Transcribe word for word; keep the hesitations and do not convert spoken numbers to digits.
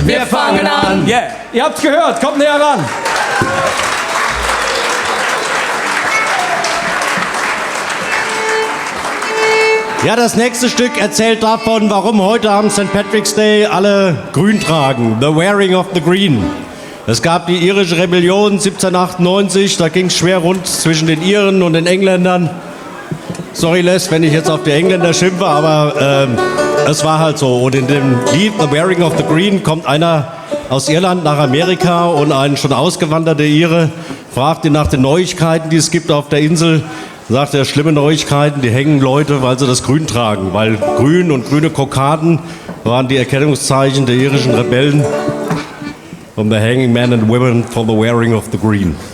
wir fangen an. Yeah. Ihr habt's gehört, kommt näher ran. Ja, das nächste Stück erzählt davon, warum heute am Sankt Patrick's Day alle grün tragen. The Wearing of the Green. Es gab die irische Rebellion siebzehnhundertachtundneunzig, da ging es schwer rund zwischen den Iren und den Engländern. Sorry Les, wenn ich jetzt auf die Engländer schimpfe, aber ähm, es war halt so. Und in dem Lied The Wearing of the Green kommt einer aus Irland nach Amerika und ein schon ausgewanderter Ire fragt ihn nach den Neuigkeiten, die es gibt auf der Insel. Sagt er, schlimme Neuigkeiten, die hängen Leute, weil sie das Grün tragen. Weil grün und grüne Kokarden waren die Erkennungszeichen der irischen Rebellen. From the hanging men and women for the wearing of the green.